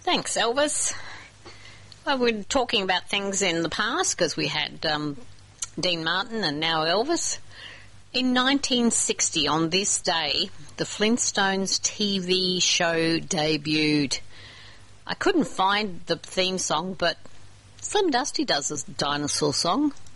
Thanks, Elvis. Well, we're talking about things in the past because we had Dean Martin and now Elvis. In 1960, on this day, the Flintstones TV show debuted. I couldn't find the theme song, but Slim Dusty does a dinosaur song.